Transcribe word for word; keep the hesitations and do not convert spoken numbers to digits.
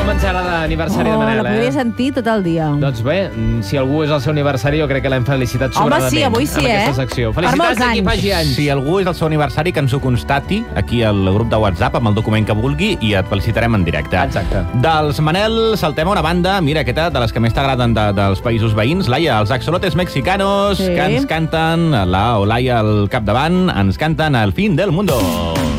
com ens agrada l'aniversari oh, de Manel, la podria eh? sentir tot el dia. Doncs bé, si algú és el seu aniversari, jo crec que l'hem felicitat sobradament. Home, sí, avui sí, amb eh? aquesta secció. Per molts Felicitats a qui anys. faci anys. Si algú és el seu aniversari, que ens ho constati aquí al grup de WhatsApp amb el document que vulgui i et felicitarem en directe. Exacte. Dels Manel saltem a una banda, mira aquesta, de les que més t'agraden de, dels països veïns, Laia, els Axolotes Mexicanos, Sí. que ens canten, la Olaya al capdavant, ens canten El fin del mundo.